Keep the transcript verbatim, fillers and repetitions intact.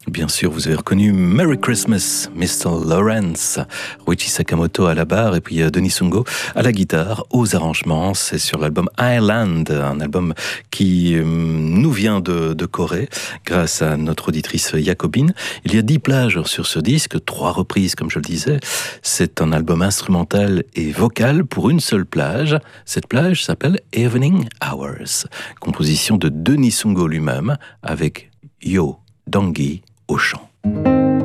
Bien sûr, vous avez reconnu Merry Christmas, mister Lawrence. Ruichi Sakamoto à la barre et puis Denis Sungo à la guitare, aux arrangements. C'est sur l'album Island, un album qui euh, nous vient de, de Corée grâce à notre auditrice Jacobine. Il y a dix plages sur ce disque, trois reprises comme je le disais. C'est un album instrumental et vocal pour une seule plage. Cette plage s'appelle Evening Hours, composition de Denis Sungo lui-même avec Yo Donggi au chant.